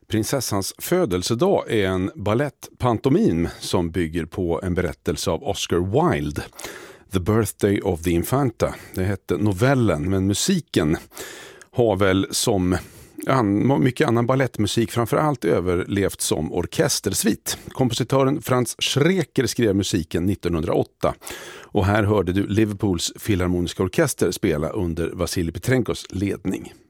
Prinsessans födelsedag är en ballettpantomim som bygger på en berättelse av Oscar Wilde. The Birthday of the Infanta. Det hette novellen, men musiken har väl som mycket annan ballettmusik framförallt överlevt som orkestersvit. Kompositören Franz Schreker skrev musiken 1908 och här hörde du Liverpools filharmoniska orkester spela under Vasilij Petrenkos ledning.